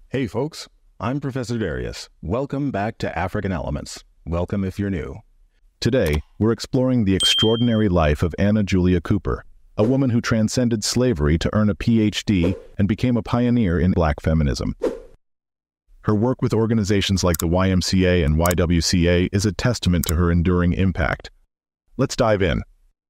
Hey folks, I'm Professor Darius. Welcome back to African Elements. Welcome if you're new. Today, we're exploring the extraordinary life of Anna Julia Cooper, a woman who transcended slavery to earn a PhD and became a pioneer in Black feminism. Her work with organizations like the YMCA and YWCA is a testament to her enduring impact. Let's dive in.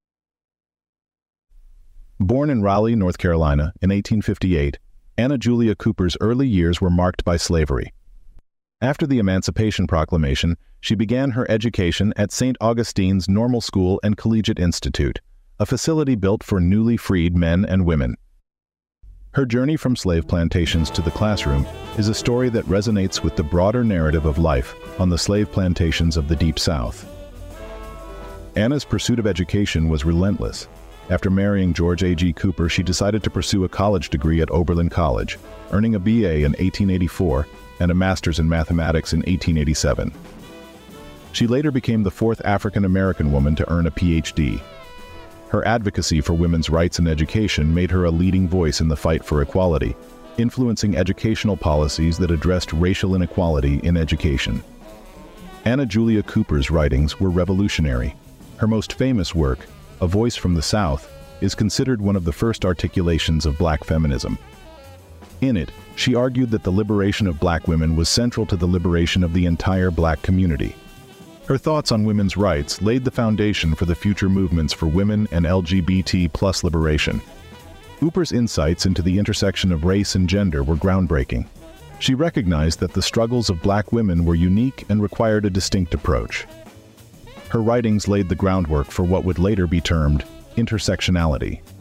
Born in Raleigh, North Carolina in 1858, Anna Julia Cooper's early years were marked by slavery. After the Emancipation Proclamation, she began her education at St. Augustine's Normal School and Collegiate Institute, a facility built for newly freed men and women. Her journey from slave plantations to the classroom is a story that resonates with the broader narrative of life on the slave plantations of the Deep South. Anna's pursuit of education was relentless. After marrying George A.G. Cooper, she decided to pursue a college degree at Oberlin College, earning a BA in 1884 and a master's in mathematics in 1887. She later became the fourth African-American woman to earn a PhD. Her advocacy for women's rights and education made her a leading voice in the fight for equality, influencing educational policies that addressed racial inequality in education. Anna Julia Cooper's writings were revolutionary. Her most famous work, A Voice from the South, is considered one of the first articulations of Black feminism. In it, she argued that the liberation of Black women was central to the liberation of the entire Black community. Her thoughts on women's rights laid the foundation for the future movements for women and LGBT+ liberation. Cooper's insights into the intersection of race and gender were groundbreaking. She recognized that the struggles of Black women were unique and required a distinct approach. Her writings laid the groundwork for what would later be termed intersectionality.